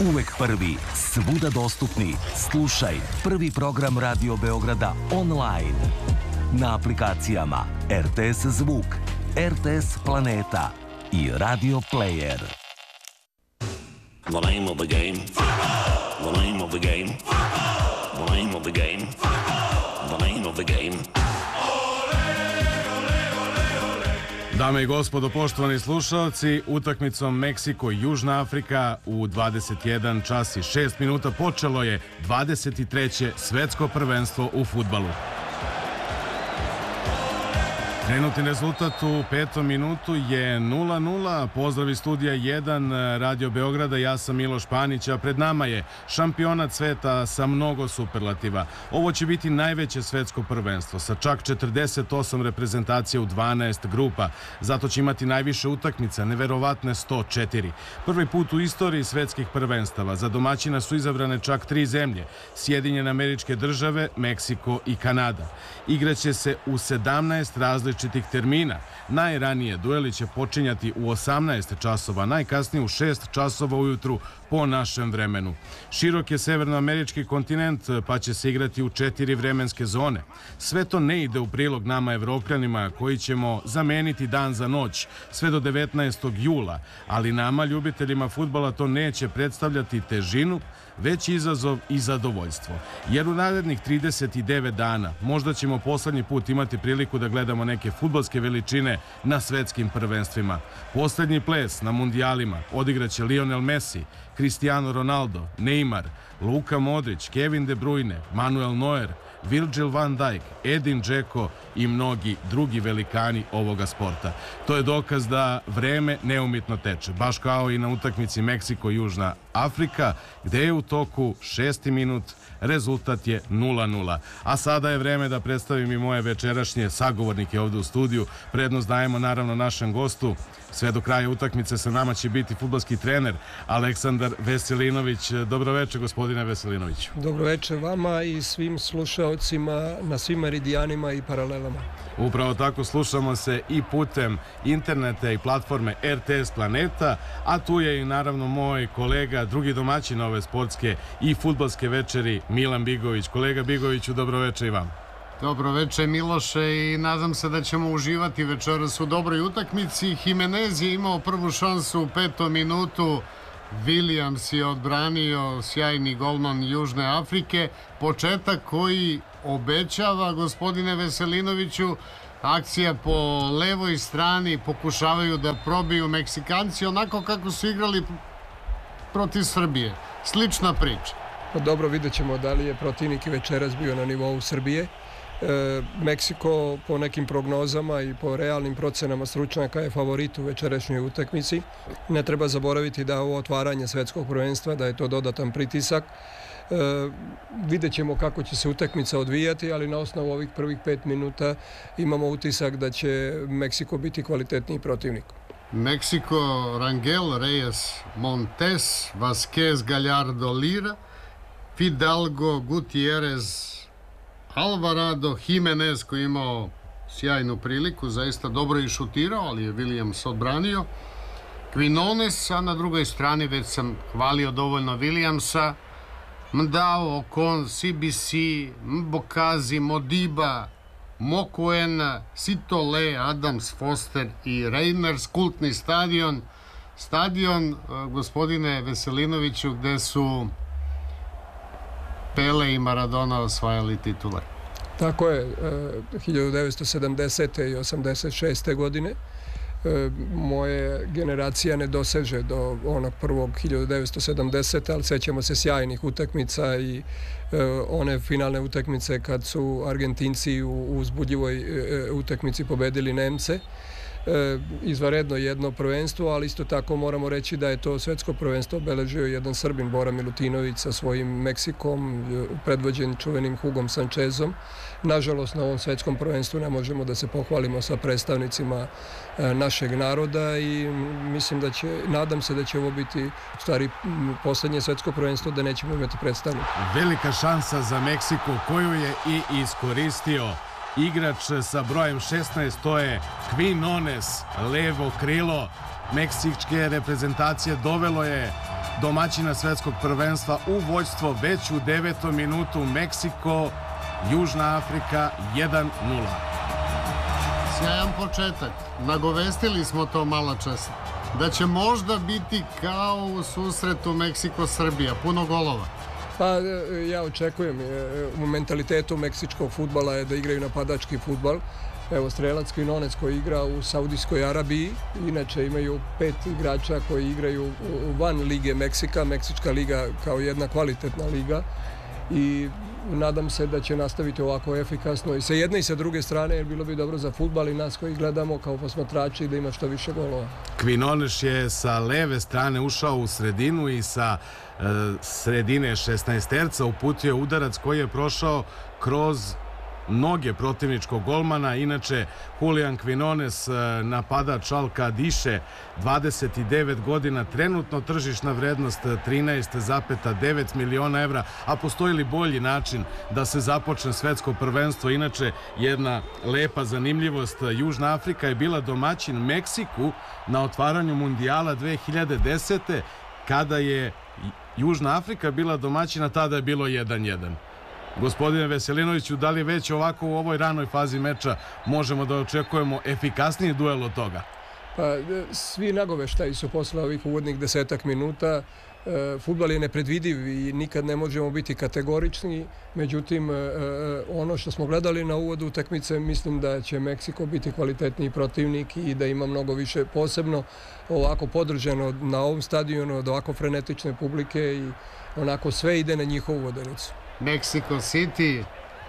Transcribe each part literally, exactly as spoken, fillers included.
Uvek prvi, svuda dostupni. Slušaj prvi program Radio Beograda online. Na aplikacijama R T S Zvuk, R T S Planeta i Radio Player. The name of the game. The name of the game. The name of the game. The name of the game. Dame i gospodo, poštovani slušalci, utakmicom Meksiko i Južna Afrika u dvadeset jedan čas i šest minuta počelo je dvadeset treće svetsko prvenstvo u fudbalu. Trenutni rezultat u petom minutu je nula nula. Pozdrav iz studija jedan Radio Beograda, ja sam Miloš Panić, a pred nama je šampionat sveta sa mnogo superlativa. Ovo će biti najveće svetsko prvenstvo sa čak četrdeset osam reprezentacija u dvanaest grupa. Zato će imati najviše utakmica, neverovatne sto četiri. Prvi put u istoriji svetskih prvenstava za domaćina su izabrane čak tri zemlje: Sjedinjene Američke Države, Meksiko i Kanada. Igraće se u sedamnaest različitih termina. Najranije dueli će počinjati u osamnaest časova, najkasnije u šest časova ujutru po našem vremenu. Širok je severnoamerički kontinent, pa će se igrati u četiri vremenske zone. Sve to ne ide u prilog nama Evropljanima, koji ćemo zameniti dan za noć sve do devetnaestog jula, ali nama, ljubiteljima fudbala, to neće predstavljati težinu, već izazov i zadovoljstvo. Jer u narednih trideset devet dana možda ćemo poslednji put imati priliku da gledamo neke fudbalske veličine na svetskim prvenstvima. Poslednji ples na mundijalima odigraće Lionel Messi, Cristiano Ronaldo, Neymar, Luka Modrić, Kevin De Bruyne, Manuel Neuer, Virgil van Dijk, Edin Dzeko i mnogi drugi velikani ovoga sporta. To je dokaz da vreme neumitno teče, baš kao i na utakmici Meksiko-Južna Afrika, gde je u toku šesti minut, rezultat je nula nula. A sada je vreme da predstavim i moje večerašnje sagovornike ovde u studiju. Prednost dajemo naravno našem gostu. Sve do kraja utakmice sa nama će biti fudbalski trener Aleksandar Veselinović. Dobroveče, gospodine Veselinoviću. Dobroveče vama i svim slušaocima na svim meridijanima i paralelama. Upravo tako, slušamo se i putem interneta i platforme R T S Planeta, a tu je i naravno moj kolega, drugi domaćin ove sportske i fudbalske večeri, Milan Bigović. Kolega Bigoviću, dobroveče i vam. Dobroveče Miloše, i nadam se da ćemo uživati večeras u dobroj utakmici. Jimenez je imao prvu šansu u petom minutu, Williams je odbranio, sjajni golman Južne Afrike. Početak koji obećava, gospodine Veselinoviću. Akcija po levoj strani, pokušavaju da probiju Meksikanci onako kako su igrali protiv Srbije. Slična priča. Dobro, vidjet ćemo da li je protivnik i večeras bio na nivou Srbije. E, Meksiko po nekim prognozama i po realnim procenama stručnjaka je favorit u večerašnjoj utakmici. Ne treba zaboraviti da ovo otvaranje svetskog prvenstva, da je to dodatan pritisak. E, vidjet ćemo kako će se utakmica odvijati, ali na osnovu ovih prvih pet minuta imamo utisak da će Meksiko biti kvalitetniji protivnik. Meksiko, Rangel, Reyes, Montes, Vazquez, Gallardo, Lira, Fidalgo, Gutierrez, Alvarado, Jimenez koji je imao sjajnu priliku, zaista dobro i šutirao, ali je Williams odbranio, Quinones, a na drugoj strani već sam hvalio dovoljno Williamsa, Mdao, Ocon, C B C, Mbokazi, Modiba, Mokoena, Sitole, Adams, Foster i Reimers, kultni stadion, stadion, gospodine Veselinoviću, gde su Pele i Maradona osvajali titule. Tako je, hiljadu devetsto sedamdesete i osamdeset šeste godine. Moje generacija ne doseže do onog prvog hiljadu devetsto sedamdesete. ali sećamo se sjajnih utakmica i one finalne utakmice kad su Argentinci u uzbudljivoj utakmici pobedili Nemce. Izvanredno jedno prvenstvo, ali isto tako moramo reći da je to svetsko prvenstvo obeležio jedan Srbin, Bora Milutinović, sa svojim Meksikom, predvođen čuvenim Hugom Sančezom. Nažalost, na ovom svetskom prvenstvu ne možemo da se pohvalimo sa predstavnicima našeg naroda i mislim da će, nadam se da će ovo biti u stvari poslednje svetsko prvenstvo da nećemo imati predstavnika. Velika šansa za Meksiko koju je i iskoristio igrač sa brojem šesnaest, to je Quinones, levo krilo meksičke reprezentacije. Dovelo je domaćina svetskog prvenstva u vođstvo već u devetom minutu. Meksiko, Južna Afrika jedan nula. Sjajan početak. Nagovestili smo to malo čas. Da će možda biti kao u susretu Meksiko-Srbija. Puno golova. Pa ja očekujem. U mentalitetu meksičkog fudbala je da igraju napadački fudbal. Evo, strelac Quinones koji igra u Saudijskoj Arabiji. Inače imaju pet igrača koji igraju van Lige Meksika. Meksička liga kao jedna kvalitetna liga. I nadam se da će nastaviti ovako efikasno i sa jedne i sa druge strane, jer bilo bi dobro za fudbal i nas koji gledamo kao posmatrači da ima što više golova. Quinones je sa leve strane ušao u sredinu i sa e, sredine šesnaesterca uputio udarac koji je prošao kroz noge protivničkog golmana. Inače, Julian Quinones, napadač Alka Diše, dvadeset devet godina, trenutno tržišna vrednost trinaest zarez devet miliona evra, a postoji li bolji način da se započne svetsko prvenstvo? Inače, jedna lepa zanimljivost, Južna Afrika je bila domaćin Meksiku na otvaranju mundijala dve hiljade desete. Kada je Južna Afrika bila domaćina, tada je bilo jedan jedan. Gospodine Veselinoviću, da li već ovako u ovoj ranoj fazi meča možemo da očekujemo efikasniji duel od toga? Pa, svi nagoveštaji su posle ovih uvodnih desetak minuta. E, Fudbal je nepredvidiv i nikad ne možemo biti kategorični. Međutim, e, ono što smo gledali na uvodu utakmice, mislim da će Meksiko biti kvalitetniji protivnik i da ima mnogo više, posebno ovako podržano na ovom stadionu od ovako frenetične publike i onako sve ide na njihovu vodenicu. Mexico City,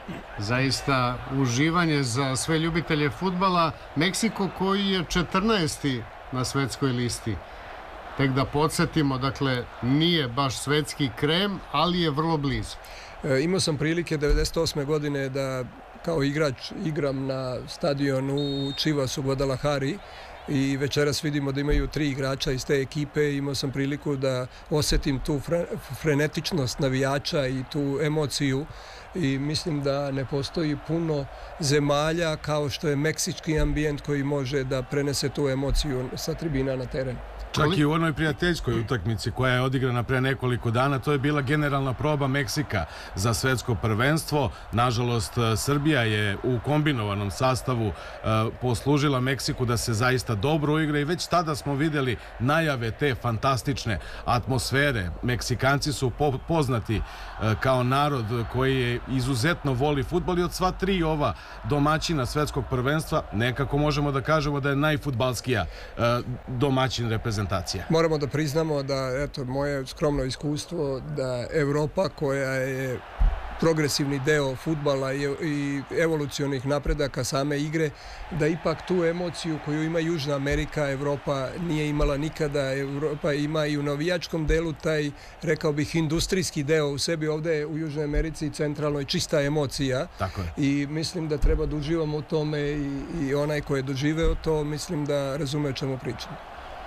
zaista uživanje za sve ljubitelje fudbala. Meksiko koji je četrnaesti na svetskoj listi. Tek da podsjetimo, dakle, nije baš svetski krem, ali je vrlo blizu. E, imao sam prilike devedeset osme godine da kao igrač igram na stadionu u Chivas u Guadalajari i večeras vidimo da imaju tri igrača iz te ekipe. Imao sam priliku da osjetim tu frenetičnost navijača i tu emociju i mislim da ne postoji puno zemalja kao što je meksički ambijent koji može da prenese tu emociju sa tribina na teren. Čak i u onoj prijateljskoj utakmici koja je odigrana pre nekoliko dana, to je bila generalna proba Meksika za svetsko prvenstvo. Nažalost, Srbija je u kombinovanom sastavu uh, poslužila Meksiku da se zaista dobro igra i već tada smo videli najave te fantastične atmosfere. Meksikanci su po poznati uh, kao narod koji je izuzetno voli fudbal i od sva tri ova domaćina svetskog prvenstva nekako možemo da kažemo da je najfudbalskija uh, domaćin reprezentacija. Moramo da priznamo da, eto, moje skromno iskustvo da Evropa koja je progresivni deo fudbala i evolucionih napredaka same igre, da ipak tu emociju koju ima Južna Amerika, Evropa nije imala nikada. Evropa ima i u navijačkom delu taj, rekao bih, industrijski deo u sebi. Ovdje je u Južnoj Americi centralno čista emocija. Tako je. I mislim da treba da uživamo u tome i, i onaj ko je doživeo to, mislim da razume o čemu pričamo.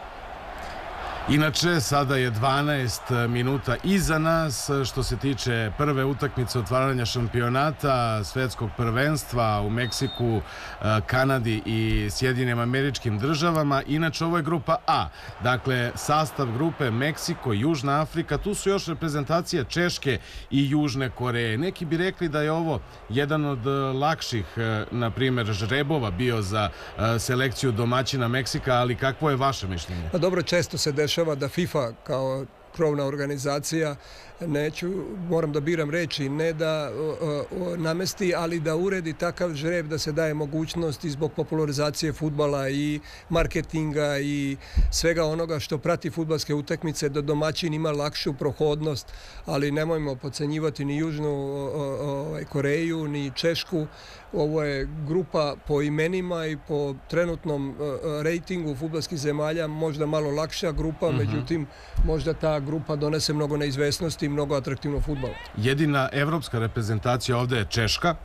Inače, sada je dvanaest minuta iza nas što se tiče prve utakmice otvaranja šampionata svetskog prvenstva u Meksiku, Kanadi i Sjedinjenim Američkim Državama. Inače, ovo je grupa A. Dakle, sastav grupe Meksiko, Južna Afrika, tu su još reprezentacije Češke i Južne Koreje. Neki bi rekli da je ovo jedan od lakših, na primjer, žrebova bio za selekciju domaćina Meksika, ali kakvo je vaše mišljenje? Pa dobro, često se dešava da FIFA kao krovna organizacija, neću, moram da biram reči, ne da o, o, namesti, ali da uredi takav žreb da se daje mogućnost i zbog popularizacije fudbala i marketinga i svega onoga što prati fudbalske utakmice, da domaćin ima lakšu prohodnost, ali nemojmo podcenjivati ni Južnu o, o, Koreju, ni Češku. Ovo je grupa po imenima i po trenutnom uh, rejtingu fudbalskih zemalja možda malo lakša grupa, mm-hmm. međutim možda ta grupa donese mnogo neizvesnosti i mnogo atraktivnog fudbala. Jedina evropska reprezentacija ovdje je Češka,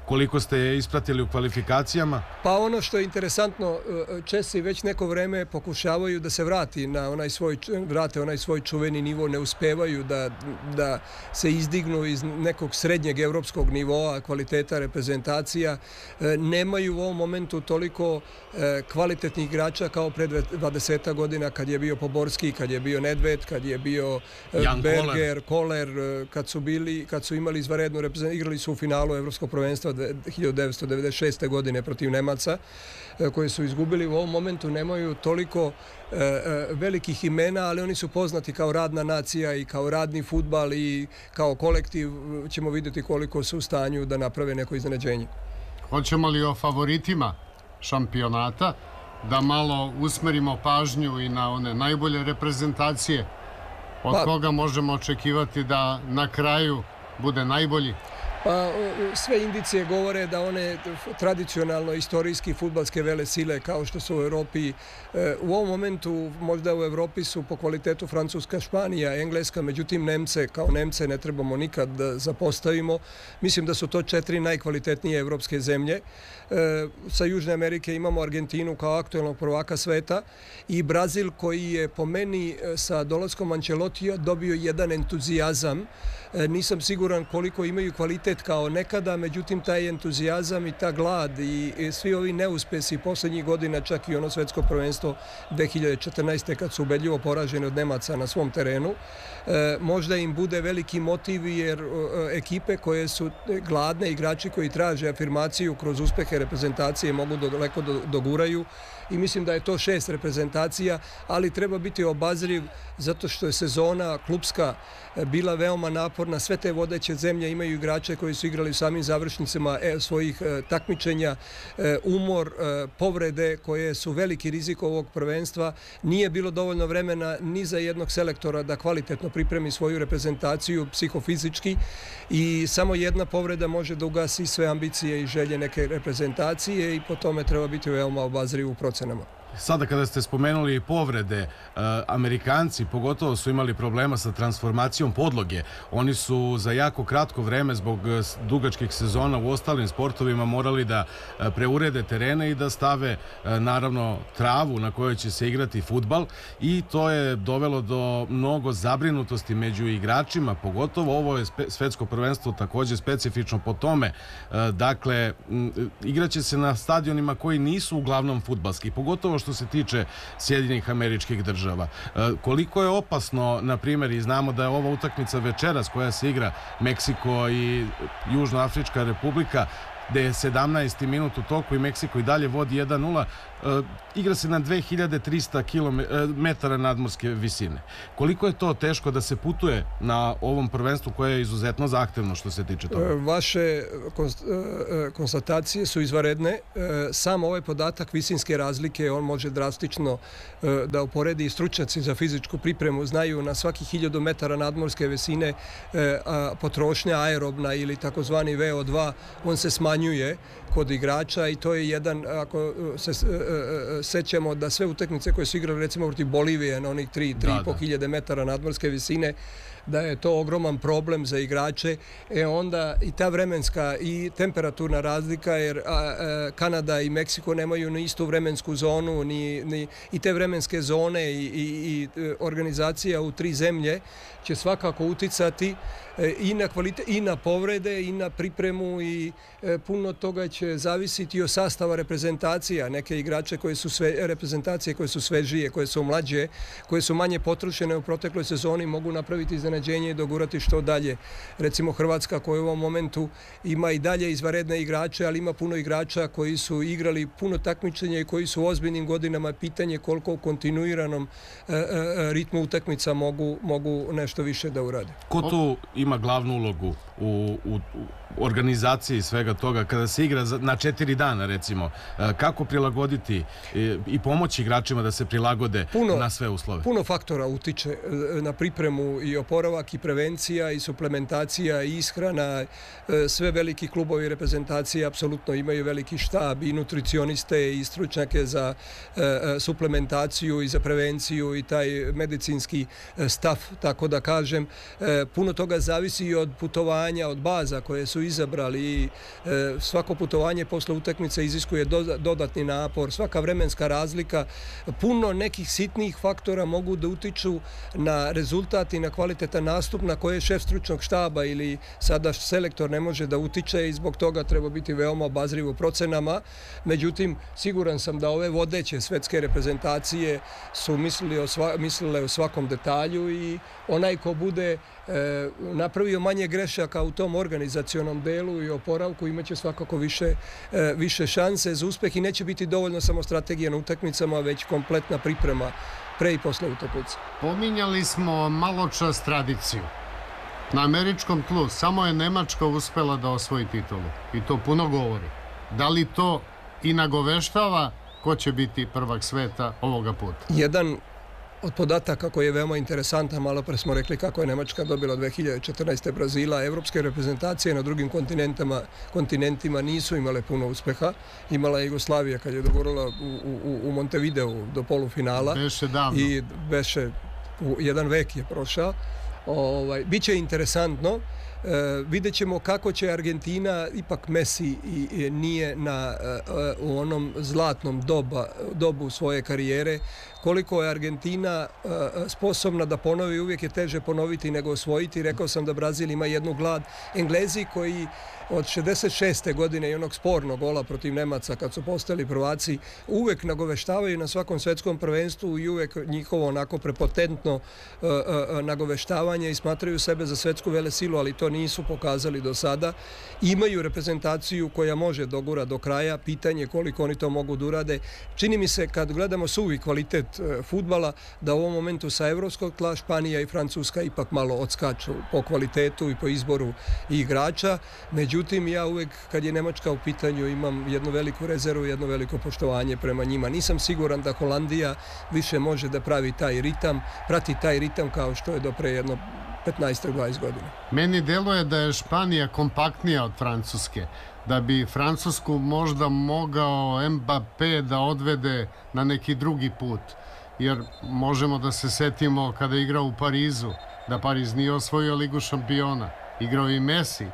Koliko ste je ispratili u kvalifikacijama? Pa ono što je interesantno, Česi već neko vreme pokušavaju da se vrati na onaj svoj, vrate onaj svoj čuveni nivo, ne uspevaju da, da se izdignu iz nekog srednjeg evropskog nivoa kvaliteta reprezentacija. Nemaju u ovom momentu toliko kvalitetnih igrača kao pred dvadeset godina kad je bio Poborski, kad je bio Nedved, kad je bio Jan Berger, Koller, kad su bili, kad su imali izvanrednu reprezentaciju, igrali su u finalu Evropskog prvenstva hiljadu devetsto devedeset šeste. godine protiv Nemaca, koje su izgubili. U ovom momentu nemaju toliko velikih imena, ali oni su poznati kao radna nacija i kao radni fudbal i kao kolektiv. Ćemo vidjeti koliko su u stanju da naprave neko iznenađenje. Hoćemo li o favoritima šampionata da malo usmerimo pažnju i na one najbolje reprezentacije? Od Pa- koga možemo očekivati da na kraju bude najbolji? Pa sve indicije govore da one tradicionalno istorijski fudbalske vele sile kao što su u Europi, u ovom momentu možda u Europi su po kvalitetu Francuska, Španija, Engleska, međutim Nemce kao Nemce ne trebamo nikad da zapostavimo. Mislim da su to četiri najkvalitetnije evropske zemlje. Sa Južne Amerike imamo Argentinu kao aktuelnog prvaka sveta i Brazil koji je po meni sa dolaskom Ancelotija dobio jedan entuzijazam. Nisam siguran koliko imaju kvalitet kao nekada, međutim taj entuzijazam i ta glad i, i svi ovi neuspesi posljednjih godina, čak i ono svetsko prvenstvo dve hiljade četrnaeste. kad su ubedljivo poraženi od Nemaca na svom terenu, e, možda im bude veliki motiv jer e, ekipe koje su gladne, igrači koji traže afirmaciju kroz uspehe reprezentacije mogu daleko do, doguraju. I mislim da je to šest reprezentacija, ali treba biti obazriv zato što je sezona klupska bila veoma naporna. Sve te vodeće zemlje imaju igrače koji su igrali u samim završnicama svojih takmičenja, umor, povrede koje su veliki rizik ovog prvenstva. Nije bilo dovoljno vremena ni za jednog selektora da kvalitetno pripremi svoju reprezentaciju psihofizički i samo jedna povreda može da ugasi sve ambicije i želje neke reprezentacije i po tome treba biti veoma obazriv u procesu. Sada kada ste spomenuli povrede, Amerikanci pogotovo su imali problema sa transformacijom podloge. Oni su za jako kratko vreme zbog dugačkih sezona u ostalim sportovima morali da preurede terene i da stave naravno travu na kojoj će se igrati fudbal i to je dovelo do mnogo zabrinutosti među igračima, pogotovo ovo je svetsko prvenstvo također specifično po tome. Dakle, igraće se na stadionima koji nisu uglavnom fudbalski, pogotovo što se tiče Sjedinjenih Američkih Država. Koliko je opasno, na primjer, i znamo da je ova utakmica večeras koja se igra Meksiko i Južnoafrička Republika, gde je sedamnaesti minut u toku i Meksiko i dalje vodi jedan nula, igra se na dve hiljade trista metara nadmorske visine. Koliko je to teško da se putuje na ovom prvenstvu koje je izuzetno zahtevno što se tiče toga? Vaše konstatacije su izvanredne. Sam ovaj podatak visinske razlike, on može drastično da uporedi i stručnjaci za fizičku pripremu znaju na svaki hiljadu metara nadmorske visine potrošnja aerobna ili takozvani V O dva, on se smanjuje kod igrača i to je jedan, ako se sećamo da sve utakmice koje su igrali recimo protiv Bolivije na onih tri, tri i po hiljade metara nadmorske visine, da je to ogroman problem za igrače, e onda i ta vremenska i temperaturna razlika, jer a, a, Kanada i Meksiko nemaju ni istu vremensku zonu, ni, ni, i te vremenske zone i, i, i organizacija u tri zemlje će svakako uticati e, i na kvalitet, i na povrede, i na pripremu i e, puno toga će zavisiti od sastava reprezentacija. Neke igrače koje su sve, reprezentacije koje su svežije, koje su mlađe, koje su manje potrošene u protekloj sezoni mogu napraviti iznenađenje i dogurati što dalje. Recimo Hrvatska koja u ovom momentu ima i dalje izvanredne igrače, ali ima puno igrača koji su igrali puno takmičenja i koji su u ozbiljnim godinama. Pitanje koliko u kontinuiranom e, e, ritmu utakmica mogu, mogu nešto više da urade. Ko tu ima glavnu ulogu u, u, u organizaciji svega toga kada se igra na četiri dana recimo? Kako prilagoditi i, i pomoći igračima da se prilagode puno, na sve uslove? Puno faktora utiče na pripremu i oporavak i prevencija i suplementacija i ishrana. Sve veliki klubovi reprezentacije apsolutno imaju veliki štab i nutricioniste i stručnjake za suplementaciju i za prevenciju i taj medicinski staf, tako da kažem. Puno toga zavisi i od putovanja, od baza koje su izabrali i svako putovanje posle utakmice iziskuje dodatni napor, svaka vremenska razlika, puno nekih sitnih faktora mogu da utiču na rezultat i na kvalitetan nastup na koje šef stručnog štaba ili sada selektor ne može da utiče i zbog toga treba biti veoma obazriv u procenama. Međutim, siguran sam da ove vodeće svetske reprezentacije su mislili o sva, mislile o svakom detalju i onaj ko bude e, napravio manje grešaka u tom organizacionom delu i oporavku imaće svakako više, e, više šanse za uspeh i neće biti dovoljno samo strategija na utakmicama, već kompletna priprema pre i posle utakmice. Pominjali smo malo čas tradiciju. Na američkom tlu samo je Nemačka uspela da osvoji titulu i to puno govori. Da li to i nagoveštava ko će biti prvak sveta ovoga puta? Jedan od podataka koji je veoma interesantan, malo pre smo rekli kako je Nemačka dobila dve hiljade četrnaeste. Brazila, evropske reprezentacije na drugim kontinentima, kontinentima nisu imale puno uspeha. Imala je Jugoslavija kad je dogovorila u, u, u Montevideu do polufinala. Beše davno. I beše, jedan vek je prošao. Ovaj, biće interesantno. E, vidjet ćemo kako će Argentina, ipak Messi i, i nije na, e, u onom zlatnom doba, dobu svoje karijere, koliko je Argentina e, sposobna da ponovi, uvijek je teže ponoviti nego osvojiti. Rekao sam da Brazil ima jednu glad. Englezi koji od šezdeset šeste. godine i onog spornog gola protiv Nemaca kad su postali prvaci, uvek nagoveštavaju na svakom svetskom prvenstvu i uvek njihovo onako prepotentno uh, uh, nagoveštavanje i smatraju sebe za svetsku velesilu, ali to nisu pokazali do sada. Imaju reprezentaciju koja može dogura do kraja, pitanje koliko oni to mogu da urade. Čini mi se kad gledamo suvi kvalitet uh, fudbala da u ovom momentu sa evropskog tla Španija i Francuska ipak malo odskaču po kvalitetu i po izboru igrača. Međutim, ja uvek, kad je Nemačka u pitanju, imam jednu veliku rezervu, jedno veliko poštovanje prema njima. Nisam siguran da Holandija više može da pravi taj ritam, prati taj ritam kao što je do pre jedno petnaest do dvadeset godina. Meni deluje da je Španija kompaktnija od Francuske, da bi Francusku možda mogao Mbappé da odvede na neki drugi put. Jer možemo da se setimo kada je igrao u Parizu, da Pariz nije osvojio Ligu šampiona. Igrao i Messi.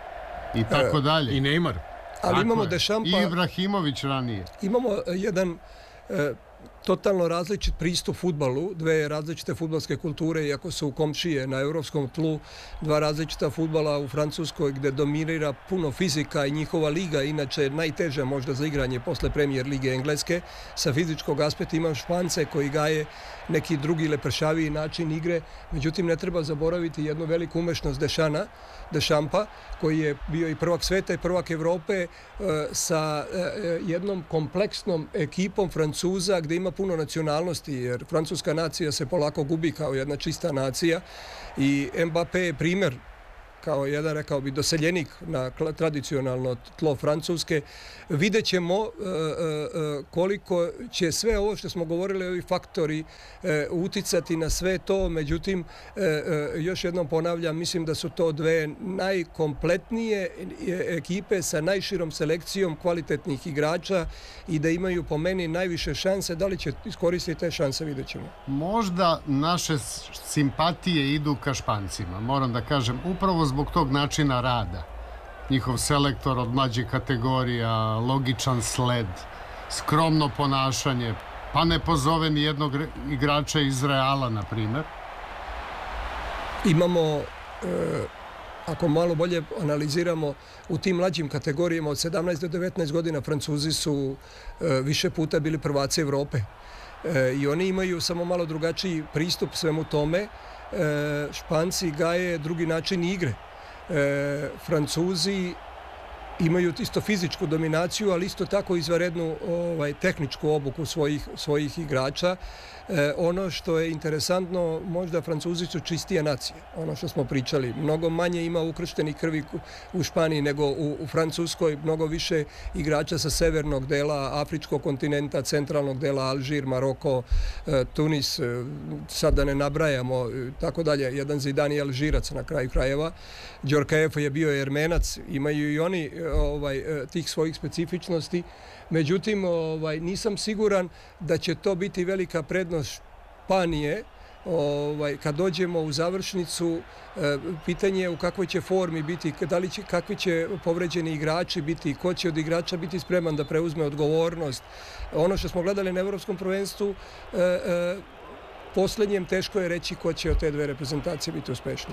I tako dalje. I Neymar. Ali tako imamo je. Dešampa. I Ibrahimović ranije. Imamo jedan e, totalno različit pristup fudbalu, dve različite fudbalske kulture, iako su komšije na evropskom tlu, dva različita fudbala u Francuskoj gde dominira puno fizika i njihova liga, inače najteža možda za igranje posle premijer lige Engleske. Sa fizičkog aspekta imam Špance koji gaje neki drugi lepršaviji način igre, međutim ne treba zaboraviti jednu veliku umešnost Dešana, Dešampa, koji je bio i prvak sveta i prvak Evrope sa jednom kompleksnom ekipom Francuza gdje ima puno nacionalnosti, jer francuska nacija se polako gubi kao jedna čista nacija i Mbappé je primjer kao jedan, rekao bi, doseljenik na tradicionalno tlo Francuske. Vidjet ćemo uh, uh, koliko će sve ovo što smo govorili, ovi faktori, uh, uticati na sve to. Međutim, uh, uh, još jednom ponavljam, mislim da su to dve najkompletnije ekipe sa najširom selekcijom kvalitetnih igrača i da imaju po meni najviše šanse. Da li će iskoristiti te šanse, vidjet ćemo. Možda naše simpatije idu ka Špancima, moram da kažem, upravo zbog tog načina rada. Njihov selektor od mlađih kategorija, logičan sled, skromno ponašanje, pa ne pozove ni jednog igrača iz Reala, na primjer. Imamo, e, ako malo bolje analiziramo, u tim mlađim kategorijama od sedamnaest do devetnaest godina Francuzi su e, više puta bili prvaci Evrope. E, I oni imaju samo malo drugačiji pristup svemu tome. E, Španci gaje drugi način igre. E, Francuzi imaju isto fizičku dominaciju, ali isto tako izvanrednu ovaj, tehničku obuku svojih, svojih igrača. E, ono što je interesantno, možda Francuzi su čistija nacija, ono što smo pričali. Mnogo manje ima ukrštenih krvi u Španiji nego u, u Francuskoj, mnogo više igrača sa severnog dela Afričkog kontinenta, centralnog dela Alžir, Maroko, e, Tunis, e, sad da ne nabrajamo, e, tako dalje. Jedan Zidane je Alžirac na kraju krajeva. Djorkaeff je bio Jermenac, imaju i oni ovaj, tih svojih specifičnosti. Međutim, ovaj, nisam siguran da će to biti velika prednost Španije ovaj, kad dođemo u završnicu, pitanje je u kakvoj će formi biti, da li će, kakvi će povređeni igrači biti, ko će od igrača biti spreman da preuzme odgovornost. Ono što smo gledali na Evropskom prvenstvu, poslednjem teško je reći ko će od te dve reprezentacije biti uspešno.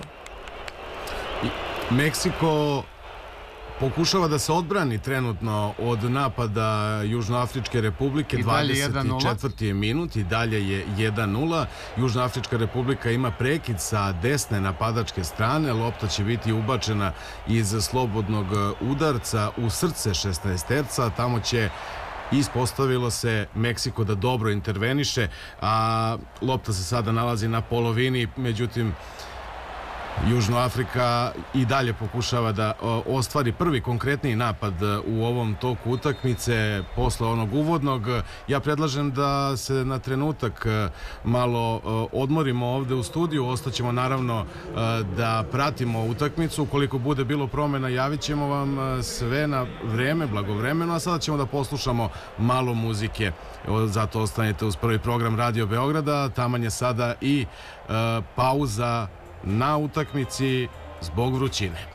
Meksiko pokušava da se odbrani trenutno od napada Južnoafričke Republike. dvadeset četvrti je minut i dalje je jedan nula. Južnoafrička Republika ima prekid sa desne napadačke strane. Lopta će biti ubačena iz slobodnog udarca u srce šesnaesterca. Tamo će, ispostavilo se, Meksiko da dobro interveniše, a lopta se sada nalazi na polovini, međutim Južnoafrika i dalje pokušava da ostvari prvi konkretni napad u ovom toku utakmice posle onog uvodnog. Ja predlažem da se na trenutak malo odmorimo ovde u studiju. Ostaćemo naravno da pratimo utakmicu. Ukoliko bude bilo promjena, javit ćemo vam sve na vreme, blagovremeno, a sada ćemo da poslušamo malo muzike. Zato ostanite uz prvi program Radio Beograda. Taman je sada i pauza na utakmici zbog vrućine.